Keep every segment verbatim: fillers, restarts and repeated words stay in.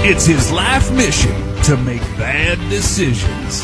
It's his life mission to make bad decisions.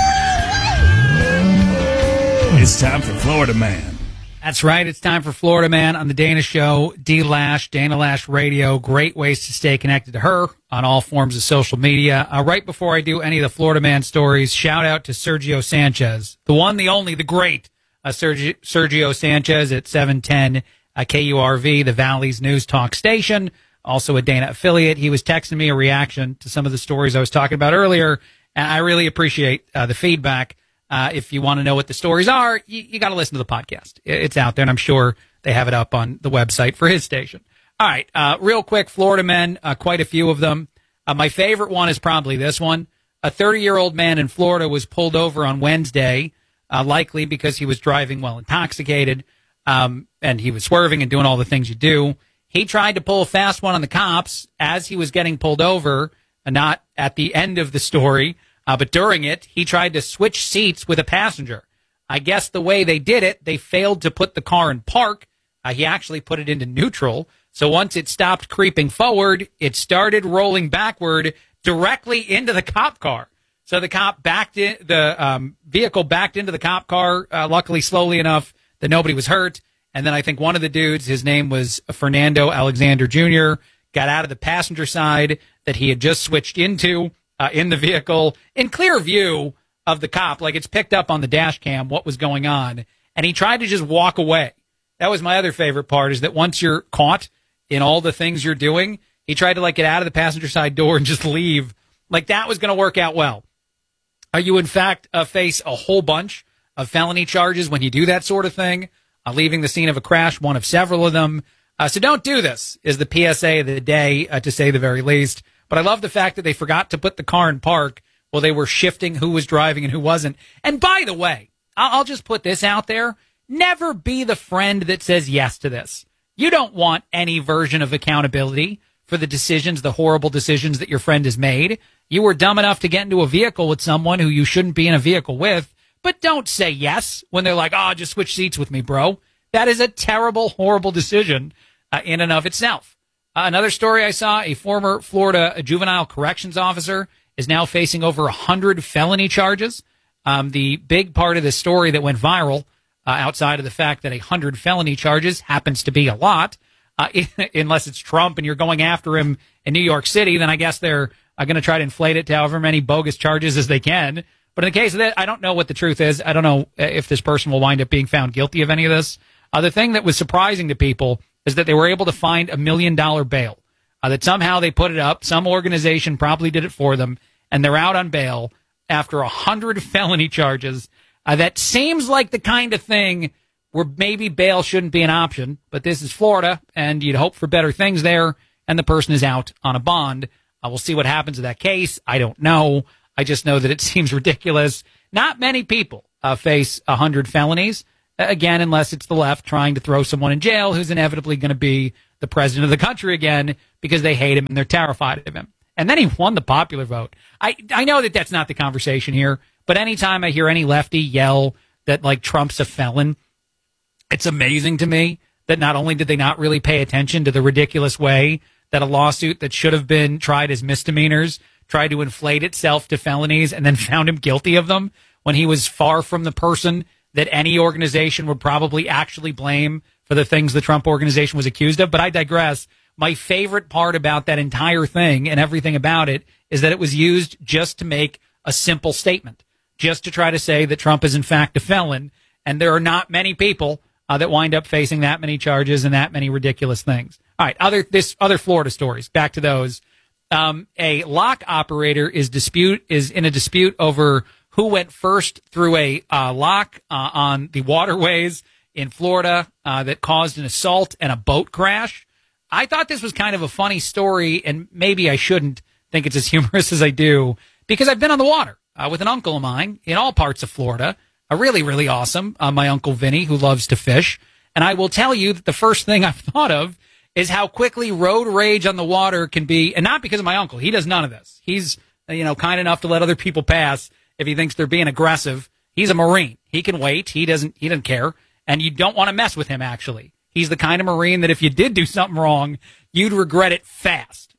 It's time for Florida Man. That's right. It's time for Florida Man on the Dana Show. D Lash, Dana Lash Radio. Great ways to stay connected to her on all forms of social media. Uh, right before I do any of the Florida Man stories, shout out to Sergio Sanchez, the one, the only, the great uh, Sergio, Sergio Sanchez at seven ten uh, K U R V, the Valley's News Talk station, also a Dana affiliate. He was texting me a reaction to some of the stories I was talking about earlier, and I really appreciate uh, the feedback. Uh, if you want to know what the stories are, you, you got to listen to the podcast. It's out there, and I'm sure they have it up on the website for his station. All right, uh, real quick, Florida men, uh, quite a few of them. Uh, my favorite one is probably this one. A thirty-year-old man in Florida was pulled over on Wednesday, uh, likely because he was driving while intoxicated, um, and he was swerving and doing all the things you do. He tried to pull a fast one on the cops as he was getting pulled over, uh, not at the end of the story. Uh, but during it, he tried to switch seats with a passenger. I guess the way they did it, they failed to put the car in park. Uh, he actually put it into neutral. So once it stopped creeping forward, it started rolling backward directly into the cop car. So the cop backed in, the um, vehicle backed into the cop car, uh, luckily slowly enough that nobody was hurt. And then I think one of the dudes, his name was Fernando Alexander Junior, got out of the passenger side that he had just switched into. Uh, in the vehicle, in clear view of the cop, like it's picked up on the dash cam what was going on, and he tried to just walk away. That was my other favorite part, is that once you're caught in all the things you're doing, he tried to like get out of the passenger side door and just leave. Like that was going to work out well. Uh, you, in fact, uh, face a whole bunch of felony charges when you do that sort of thing, uh, leaving the scene of a crash, one of several of them. Uh, so don't do this, is the P S A of the day, uh, to say the very least. But I love the fact that they forgot to put the car in park while they were shifting who was driving and who wasn't. And by the way, I'll just put this out there. Never be the friend that says yes to this. You don't want any version of accountability for the decisions, the horrible decisions that your friend has made. You were dumb enough to get into a vehicle with someone who you shouldn't be in a vehicle with. But don't say yes when they're like, oh, just switch seats with me, bro. That is a terrible, horrible decision uh, in and of itself. Uh, another story I saw, a former Florida juvenile corrections officer is now facing over one hundred felony charges. Um, the big part of the story that went viral, uh, outside of the fact that one hundred felony charges happens to be a lot, uh, unless it's Trump and you're going after him in New York City, then I guess they're uh, going to try to inflate it to however many bogus charges as they can. But in the case of that, I don't know what the truth is. I don't know if this person will wind up being found guilty of any of this. Uh, the thing that was surprising to people is that they were able to find a million dollar bail, uh, that somehow they put it up. Some organization probably did it for them, and they're out on bail after a hundred felony charges. Uh, that seems like the kind of thing where maybe bail shouldn't be an option, but this is Florida, and you'd hope for better things there, and the person is out on a bond. Uh, we'll see what happens to that case. I don't know. I just know that it seems ridiculous. Not many people uh, face a hundred felonies. Again, unless it's the left trying to throw someone in jail who's inevitably going to be the president of the country again because they hate him and they're terrified of him. And then he won the popular vote. I, I know that that's not the conversation here, but anytime I hear any lefty yell that, like, Trump's a felon, it's amazing to me that not only did they not really pay attention to the ridiculous way that a lawsuit that should have been tried as misdemeanors tried to inflate itself to felonies and then found him guilty of them when he was far from the person that any organization would probably actually blame for the things the Trump organization was accused of. But I digress. My favorite part about that entire thing and everything about it is that it was used just to make a simple statement, just to try to say that Trump is in fact a felon. And there are not many people uh, that wind up facing that many charges and that many ridiculous things. All right, other this other Florida stories. Back to those. Um, a lock operator is dispute is in a dispute over who went first through a uh, lock uh, on the waterways in Florida uh, that caused an assault and a boat crash. I thought this was kind of a funny story, and maybe I shouldn't think it's as humorous as I do, because I've been on the water uh, with an uncle of mine in all parts of Florida, a really, really awesome, uh, my Uncle Vinny, who loves to fish. And I will tell you that the first thing I've thought of is how quickly road rage on the water can be, and not because of my uncle. He does none of this. He's, you know, kind enough to let other people pass if he thinks they're being aggressive. He's a Marine. He can wait. He doesn't, he doesn't care. And you don't want to mess with him, actually. He's the kind of Marine that if you did do something wrong, you'd regret it fast.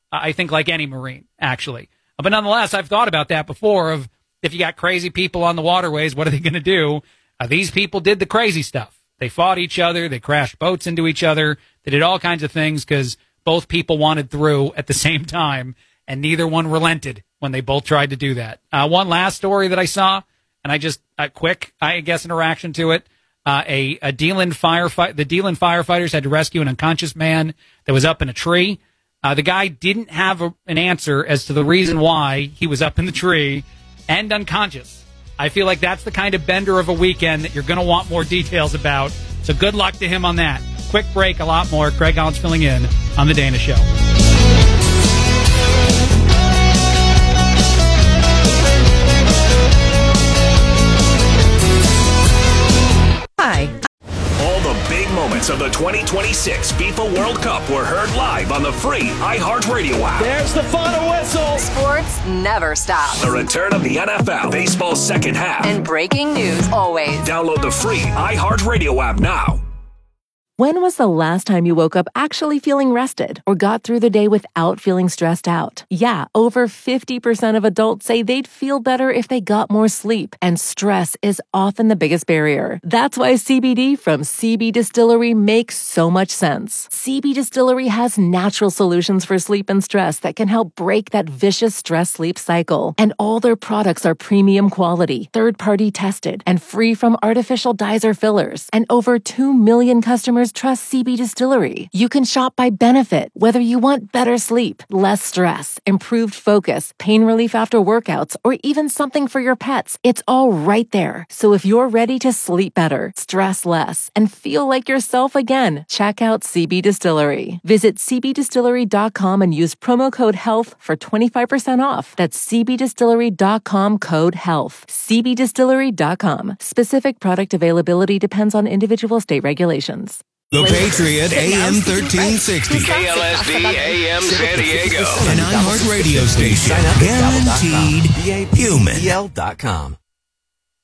I think, like any Marine, actually. But nonetheless, I've thought about that before of if you got crazy people on the waterways, what are they going to do? Uh, these people did the crazy stuff. They fought each other. They crashed boats into each other. They did all kinds of things because both people wanted through at the same time, and neither one relented when they both tried to do that. Uh, one last story that I saw, and I just, a uh, quick, I guess, interaction to it. Uh, a, a Deland firefight, the Deland firefighters had to rescue an unconscious man that was up in a tree. Uh, the guy didn't have a, an answer as to the reason why he was up in the tree and unconscious. I feel like that's the kind of bender of a weekend that you're going to want more details about. So good luck to him on that. Quick break, a lot more. Craig Collins filling in on The Dana Show. Hi. All the big moments of the twenty twenty-six FIFA World Cup were heard live on the free iHeartRadio app. There's the final whistle. Sports never stops. The return of the N F L, baseball's second half. And breaking news always. Download the free iHeartRadio app now. When was the last time you woke up actually feeling rested or got through the day without feeling stressed out? Yeah, over fifty percent of adults say they'd feel better if they got more sleep, and stress is often the biggest barrier. That's why C B D from C B Distillery makes so much sense. C B Distillery has natural solutions for sleep and stress that can help break that vicious stress-sleep cycle. And all their products are premium quality, third-party tested, and free from artificial dyes or fillers. And over two million customers trust C B Distillery. You can shop by benefit, whether you want better sleep, less stress, improved focus, pain relief after workouts, or even something for your pets. It's all right there. So if you're ready to sleep better, stress less, and feel like yourself again, check out C B Distillery. Visit c b distillery dot com and use promo code HEALTH for twenty-five percent off. That's c b distillery dot com code HEALTH. c b distillery dot com. Specific product availability depends on individual state regulations. The Patriot A M thirteen sixty. K L S D A M San Diego. An iHeart radio station. Guaranteed human. dot com.